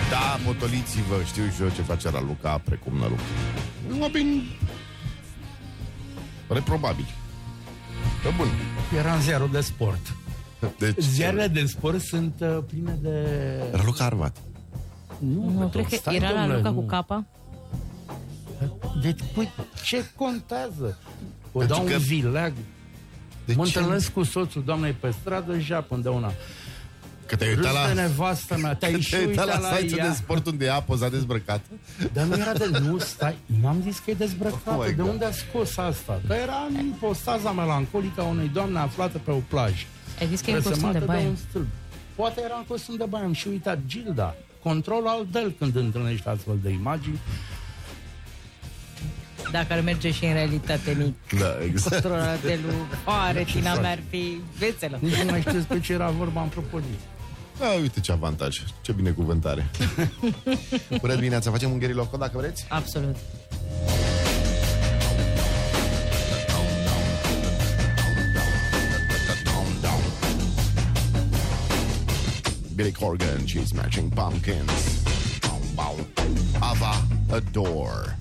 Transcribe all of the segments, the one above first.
Da, potoliți-vă, știu și eu ce face Raluca, precum Năluc. Oameni reprobabili. Pe bun. Era în ziarul de sport. Deci, Ziarele de sport sunt pline de... Raluca Arvat. Nu, cred că era Raluca cu capa. Deci, păi, ce contează? O dau că... un vileag. Mă ce? întâlnesc cu soțul doamnei pe stradă, japă întotdeauna. Că te-ai uitat la... nevastă mea, te-ai uitat la site-ul ea. de sport unde ea pozat dezbrăcat. Dar nu era de... Nu, stai, n-am zis că e dezbrăcată. Oh, de unde a scos asta? Dar era în postaza melancolică a unei doamne aflate pe o plajă. Ai zis că e în costum de baie. Poate era în costum de baie, am și uitat. Gilda, control al del când întâlnești astfel de imagini. Dacă ar merge și în realitate, mic. Da, exact. Controlul de retina mea ar fi vețelă. Nici nu mai știu despre ce era vorba în propoziție. Da, uite ce avantaj, ce binecuvântare. Bună dimineața, facem un gheriloco dacă vreți? Absolut. Billy Corgan, she's smashing pumpkins. Ava Adore.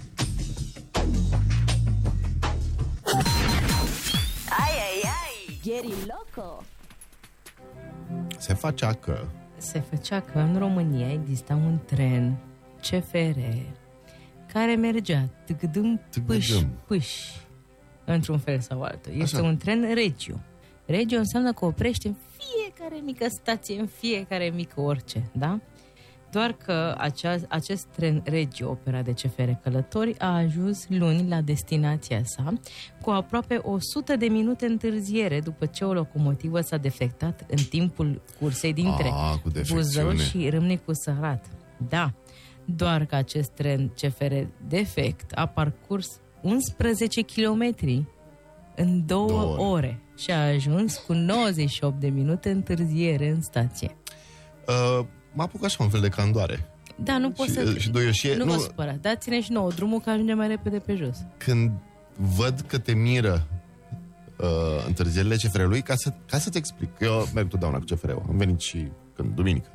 Gheriloco. Se făcea că în România exista un tren CFR care mergea tâgâdâm pâș într-un fel sau altul. Este un tren Regio. Regio înseamnă că oprește în fiecare mică stație, în fiecare mică orice, da? Doar că acest tren Regio, opera de CFR Călători, a ajuns luni la destinația sa cu aproape 100 de minute întârziere după ce o locomotivă s-a defectat în timpul cursei dintre Buzău și Râmnicu Sărat. Da, doar că acest tren CFR defect a parcurs 11 kilometri în 2 ore și a ajuns cu 98 de minute întârziere în stație. Mă apuc așa un fel de candoare. Da, nu poți să... Nu vă supăra, dați-ne și nouă drumul că ajunge mai repede pe jos. Când văd că te miră întârzierile CFR-ului, ca să-ți explic, eu merg totdeauna cu CFR-ul, am venit și duminică.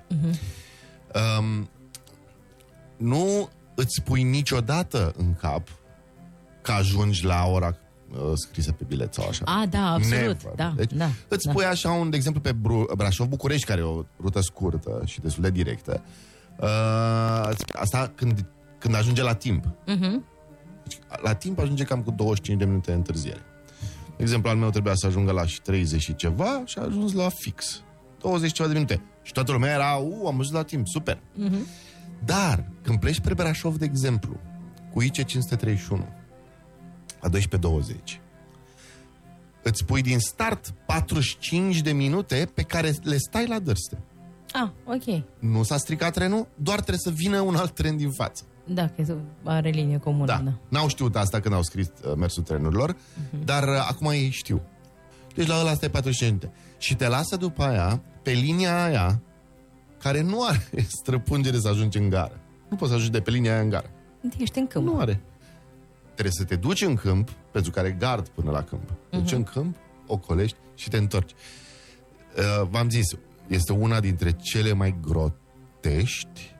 Nu îți pui niciodată în cap că ajungi la ora scrisă pe bilet sau așa. Da, absolut. Deci, îți pui așa de exemplu, pe Brașov-București, care e o rută scurtă și destul de directă. Asta când ajunge la timp. Deci, la timp ajunge cam cu 25 de minute întârziere. De exemplu, al meu trebuia să ajungă la 30 și ceva și a ajuns la fix 20 ceva de minute. Și toată lumea era, am ajuns la timp, super. Dar, când pleci spre Brașov, de exemplu, cu IC 531, la 12:20, îți pui din start 45 de minute pe care le stai la dărste. Ok. Nu s-a stricat trenul, doar trebuie să vină un alt tren din față. Da, că are linie comună. Da. N-au știut asta când au scris mersul trenurilor, dar acum ei știu. Deci la ăla stai 45 de minute. Și te lasă după aia pe linia aia care nu are străpungere să ajungi în gară. Nu poți să ajungi de pe linia aia în gară. Ești în câmp. Nu are. Trebuie să te duci în câmp, pentru care gard până la câmp. Deci în câmp, ocolești și te întorci. V-am zis, este una dintre cele mai grotești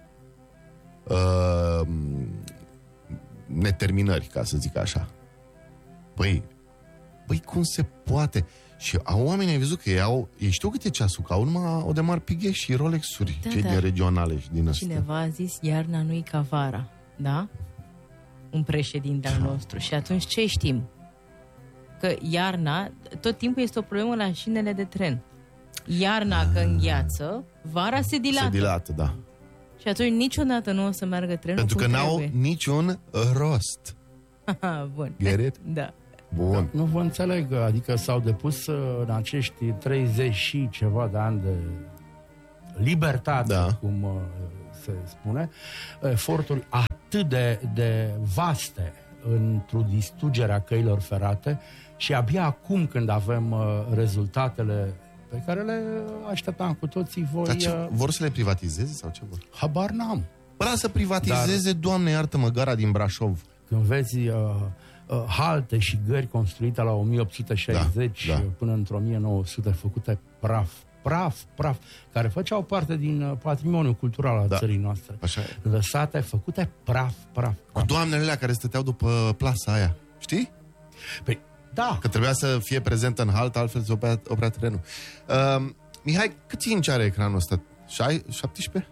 neterminări, ca să zic așa. Băi, cum se poate? Și oamenii, ai văzut că ei știu cât e ceasul, că au numai o de mari pighe și Rolex-uri, cei din regionale și din astea. Cineva a zis, iarna nu-i ca vara, da? Un președinte al nostru. Și atunci ce știm? Că iarna, tot timpul este o problemă la șinele de tren. Iarna că îngheață, vara se dilată. Se dilată, da. Și atunci niciodată nu o să meargă trenul. Pentru că n-au niciun rost. Bun. Get it? Da. Bun. Nu vă înțeleg, adică s-au depus în acești 30 și ceva de ani de libertate, cum se spune, eforturi atât de vaste într-o distrugere a căilor ferate și abia acum când avem rezultatele pe care le așteptam cu toții voi... Dar ce, vor să le privatizeze sau ce vor? Habar n-am. Bă, să privatizeze, Doamne iartă-mă, gara din Brașov. Când vezi halte și gări construite la 1860 până într-1900, făcute praf praf, care făceau parte din patrimoniul cultural al țării noastre. Așa e. Lăsate, făcute praf. Cu doamnele alea care stăteau după plasa aia. Știi? Păi, da. Că trebuia să fie prezentă în halt, altfel se oprea terenul. Mihai, câți inci are ecranul ăsta? 17?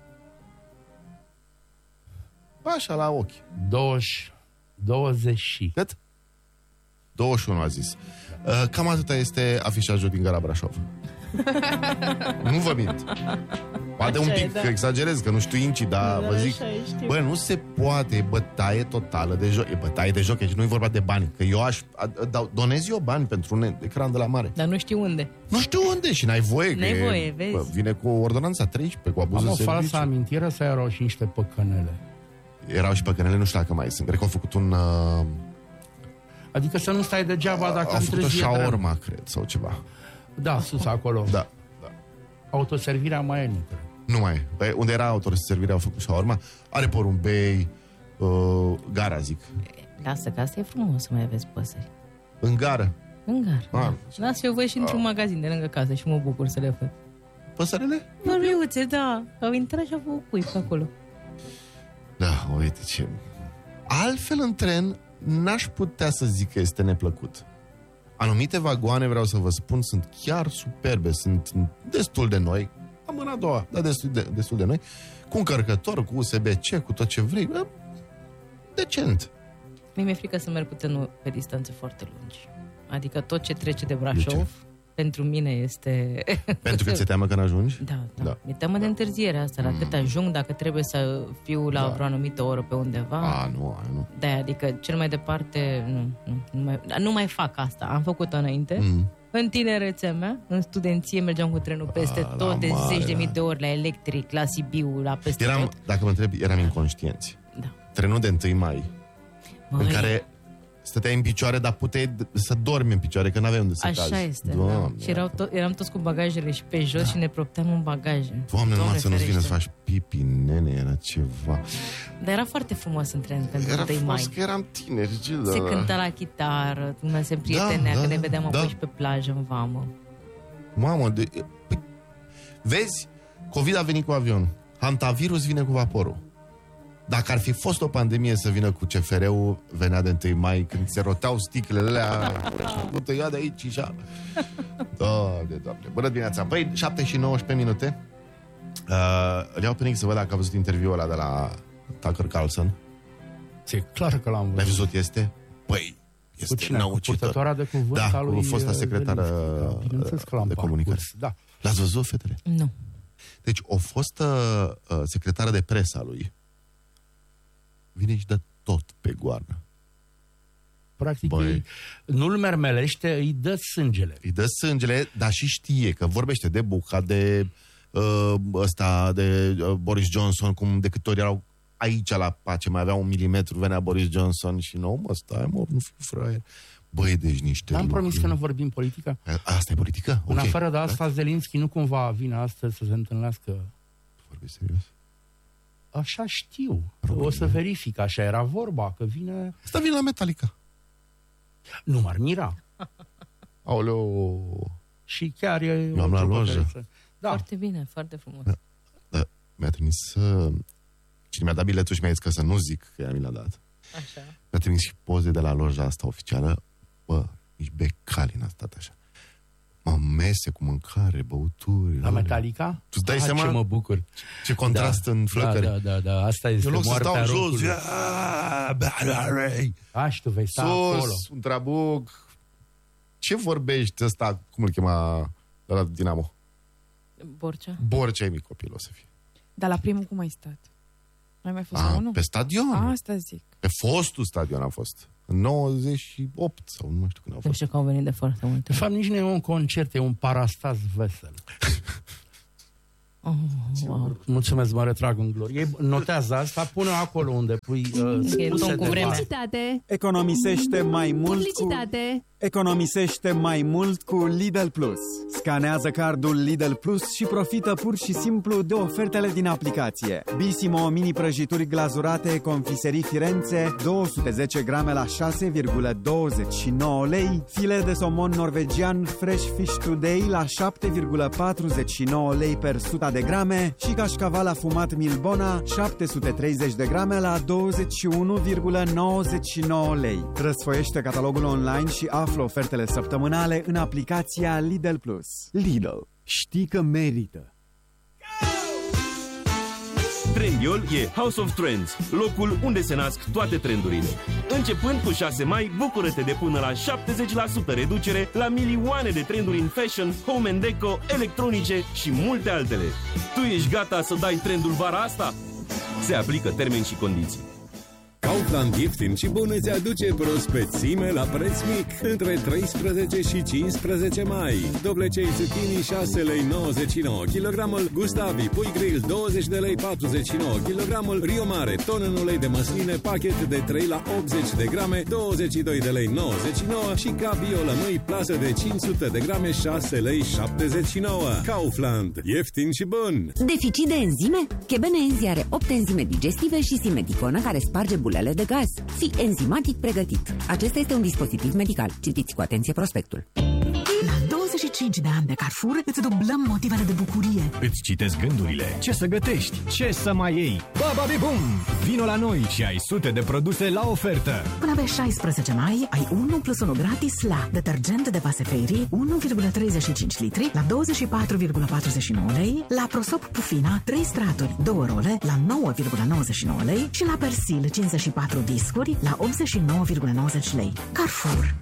Așa, la ochi. 20. Cât? 21 a zis. Cam atâta este afișajul din Gara Brașov. Nu vă mint. Poate un pic exagerez, că nu știu incii, dar vă zic, bă, nu se poate, e bătaie totală de joc. E bătaie de joc, și nu e vorba de bani. Că eu donez eu bani pentru un ecran de la mare. Dar nu știu unde. Nu știu unde și n-ai voie. N-ai voie, vezi? Bă, vine cu ordonanța 13, cu abuzul Am o serviciu. falsă amintire sau erau și niște păcănele? Erau și păcănele, nu știu dacă mai sunt. Cred că au făcut un... Adică să nu stai degeaba dacă au făcut o întârzie shawarma, cred, sau ceva. Da, sus acolo. Da. Autoservirea mai e, nu cred. Nu mai e. Păi, unde era autoservirea, au făcut shawarma. Are porumbei, gara, zic. Lasă, că asta e frumos să mai aveți păsări. În gară. În gar. Ah. Lasă, eu văd și într-un magazin de lângă casă și mă bucur să le văd. Păsărele? Vorbiuțe, da. Au intrat și au făcut cui pe acolo. Da, uite ce... Altfel, în tren, n-aș putea să zic că este neplăcut. Anumite vagoane, vreau să vă spun, sunt chiar superbe. Sunt destul de noi. Am mâna a doua, dar destul de noi. Cu încărcător, cu USB-C, cu tot ce vrei. Decent. Mie mi-e frică să merg cu trenul pe distanțe foarte lungi. Adică tot ce trece de Brașov, pentru mine este... Pentru că ți-e teamă că n-ajungi? Da. Mi-e teamă de întârziere asta. La cât ajung, dacă trebuie să fiu la vreo anumită oră pe undeva. Nu. Da, adică cel mai departe nu mai fac asta. Am făcut-o înainte. În tinerețea mea, în studenție, mergeam cu trenul peste tot, de zeci de mii de ori, la electric, la Sibiu, la peste tot. Dacă mă întrebi, eram inconștienți. Da. Trenul de 1 mai, în care stăteai în picioare, dar puteai să dormi în picioare, că n-aveai unde să cazi. Așa este, Doamne, Și eram toți cu bagajele și pe jos și ne propteam în bagaje. Doamne, numai să nu-ți vină să faci pipi, nene, era ceva. Dar era foarte frumos în tren pentru 1 mai. Că eram tineri, Gilda. Se cânta la chitară, lumea se împrietenea, că ne vedeam apoi și pe plajă, în vamă. Mamă, vezi? COVID a venit cu avionul. Hantavirus vine cu vaporul. Dacă ar fi fost o pandemie să vină cu CFR-ul, venea de 1 mai, când se roteau sticlele alea, și ia de aici și așa. Doamne. Bună dimineața. Păi, 7 și 19 minute. Îl iau pe Nick să văd dacă a văzut interviul ăla de la Tucker Carlson. E clar că l-am văzut. L-ai văzut? Este? Păi, este năucită. Purtătoarea de cuvânt a lui... Da, cu fosta secretară de comunicare. Da. L-ați văzut, fetele? Nu. Deci, o fostă secretară de presă a lui vine și dă tot pe goană. Practic, nu-l mermelește, îi dă sângele. Îi dă sângele, dar și știe că vorbește de Buca, de ăsta, de Boris Johnson, cum de câte ori erau aici la pace, mai avea 1 milimetru, venea Boris Johnson și stai mă, nu fiu fraier. Băi, deci niște Am promis că nu vorbim politică. Asta e politică? În afară de asta, Zelinski nu cumva vine astăzi să se întâlnească. Vorbești serios? Așa știu. O să verific, așa era vorba, că vine... Asta vine la Metallica. Nu m-ar mira. Aoleu. Și chiar e... Eu am la lojă. Da. Foarte bine, foarte frumos. Da. Mi-a trimis... Cine mi-a dat biletul și mi-a zis că să nu zic că mi l-a dat. Așa. Mi-a trimis și poze de la loja asta oficială. Bă, nici becali n-a stat așa. Mese cu mâncare, băuturi. La Metallica? Tu dai seama? Ce mă bucur. Ce contrast în flăcări. Da. Asta este moartea rocului. Și tu vei sta acolo. Un trabuc. Ce vorbești ăsta? Cum îl chema de la Dinamo? Borcea e mic copil, o să fie. Dar la primul cum ai stat? N-ai mai fost la unul? Pe stadion. Asta zic. Pe fostul stadion am fost. În 98 sau nu știu când au fost. Nu știu că au venit de foarte multe. De fapt, nici nu e un concert, e un parastaz vesel. Wow. Mulțumesc, mă retrag în glorie. Notează asta, pune acolo unde pui cu Publicitate. Economisește mai mult Publicitate. Economisește mai mult cu Lidl Plus. Scanează cardul Lidl Plus și profită pur și simplu de ofertele din aplicație. Bisimo mini prăjituri glazurate Confiserii Firenze, 210 grame la 6,29 lei, filet de somon norvegian Fresh Fish Today la 7,49 lei per 100 de grame și cașcaval afumat Milbona 730 de grame la 21,99 lei. Răsfoiește catalogul online și află ofertele săptămânale în aplicația Lidl Plus. Lidl. Știi că merită! Trendyol e House of Trends, locul unde se nasc toate trendurile. Începând cu 6 mai, bucură-te de până la 70% reducere la milioane de trenduri în fashion, home and deco, electronice și multe altele. Tu ești gata să dai trendul vara asta? Se aplică termeni și condiții. Kaufland ieftin și bun îți aduce prospețime la preț mic între 13 și 15 mai. Dovlecei zucchini 6 lei 99 kg, Gustavi pui grill 20 de lei 49 kg, Rio Mare ton în ulei de măsline pachet de 3 la 80 de grame 22 de lei 99 și Cabio lămâi plasă de 500 de grame 6 lei 79. Kaufland, ieftin și bun. Deficit de enzime? Chebenenzi are 8 enzime digestive și simeticonă care sparge bulele de gaz. Fii enzimatic pregătit. Acesta este un dispozitiv medical. Citiți cu atenție prospectul. La 25 de ani de Carrefour îți dublăm motivele de bucurie. Îți citesc gândurile. Ce să gătești? Ce să mai iei? Baba-bi-bum! Vino la noi și ai sute de produse la ofertă. Până pe 16 mai ai 1 plus 1 gratis la detergent de vase Fairy 1,35 litri la 24,49 lei, la prosop Pufina 3 straturi 2 role la 9,99 lei și la Persil 54 discuri la 89,90 lei. Carrefour.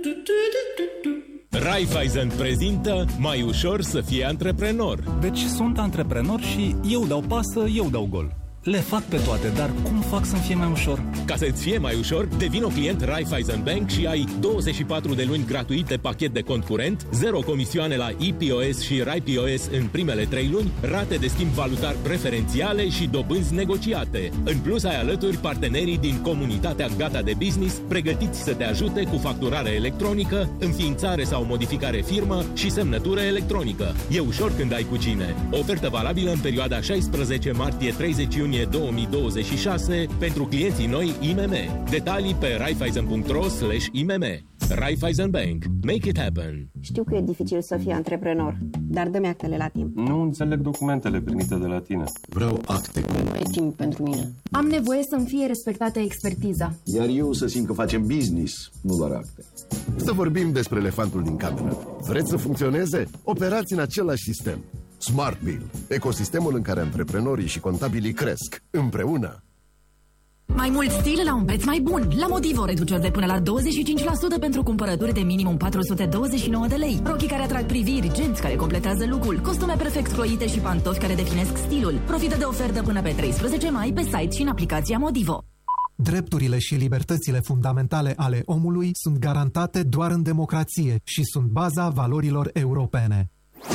Raiffeisen prezintă Mai ușor să fie antreprenor. Deci sunt antreprenor și eu dau pasă, eu dau gol. Le fac pe toate, dar cum fac să-mi fie mai ușor? Ca să-ți fie mai ușor, devino client Raiffeisen Bank și ai 24 de luni gratuite pachet de cont curent, 0 comisioane la EPOS și RaiPOS în primele 3 luni, rate de schimb valutar preferențiale și dobânzi negociate. În plus, ai alături partenerii din comunitatea Gata de Business, pregătiți să te ajute cu facturare electronică, înființare sau modificare firmă și semnătură electronică. E ușor când ai cu cine. Ofertă valabilă în perioada 16 martie-30 iunie 2026 pentru clienții noi IMM. Detalii pe raiffeisen.ro/IMM. Raiffeisen Bank. Make it happen. Știu că e dificil să fii antreprenor, dar dă-mi actele la timp. Nu înțeleg documentele primite de la tine. Vreau acte. Nu e timp pentru mine. Am nevoie să-mi fie respectată expertiza. Iar eu să simt că facem business, nu doar acte. Să vorbim despre elefantul din cameră. Vreți să funcționeze? Operați în același sistem. SmartBill, ecosistemul în care antreprenorii și contabilii cresc împreună. Mai mult stil la un preț mai bun. La Motivo, reduceri de până la 25% pentru cumpărături de minimum 429 de lei. Rochii care atrag priviri, genți care completează look-ul, costume perfect croite și pantofi care definesc stilul. Profită de ofertă până pe 13 mai pe site și în aplicația Motivo. Drepturile și libertățile fundamentale ale omului sunt garantate doar în democrație și sunt baza valorilor europene.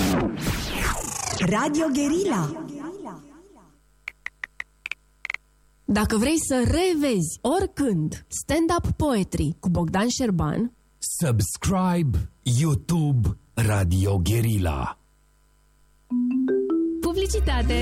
Radio Guerilla. Dacă vrei să revezi oricând stand-up poetry cu Bogdan Șerban, subscribe YouTube Radio Guerilla. Publicitate.